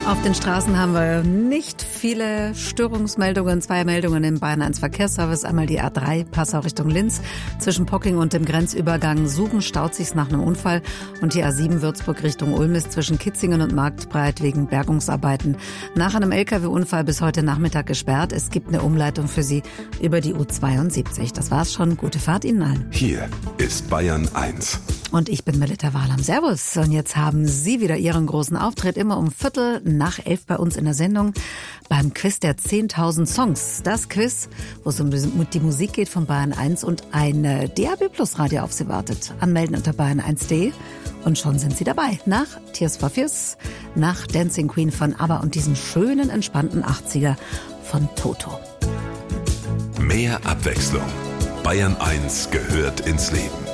Auf den Straßen haben wir nicht viele Störungsmeldungen. 2 Meldungen im Bayern 1 Verkehrsservice. Einmal die A3 Passau Richtung Linz. Zwischen Pocking und dem Grenzübergang Suben staut sich's nach einem Unfall. Und die A7 Würzburg Richtung Ulm ist zwischen Kitzingen und Marktbreit wegen Bergungsarbeiten nach einem LKW-Unfall bis heute Nachmittag gesperrt. Es gibt eine Umleitung für Sie über die U72. Das war's schon. Gute Fahrt Ihnen allen. Hier ist Bayern 1. Und ich bin Melita Wahlam. Servus. Und jetzt haben Sie wieder Ihren großen Auftritt, immer um 11:15 bei uns in der Sendung beim Quiz der 10.000 Songs. Das Quiz, wo es um die Musik geht von Bayern 1 und ein DAB Plus Radio auf Sie wartet. Anmelden unter bayern1.de und schon sind Sie dabei. Nach Tears for Fears, nach Dancing Queen von ABBA und diesem schönen, entspannten 80er von Toto. Mehr Abwechslung. Bayern 1 gehört ins Leben.